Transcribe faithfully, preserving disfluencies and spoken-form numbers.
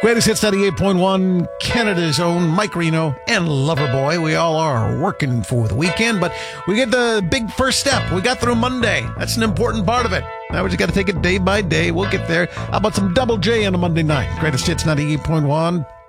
Greatest Hits ninety-eight point one, Canada's own Mike Reno and Loverboy. We all are working for the weekend, but we get the big first step. We got through Monday. That's an important part of it. Now we just got to take it day by day. We'll get there. How about some Double J on a Monday night? Greatest Hits ninety-eight point one.